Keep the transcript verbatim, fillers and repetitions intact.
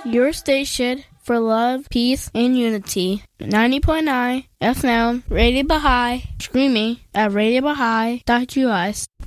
your station for love, peace, and unity. ninety point nine F M, Radio Baha'i, streaming at radio baha'i dot U S.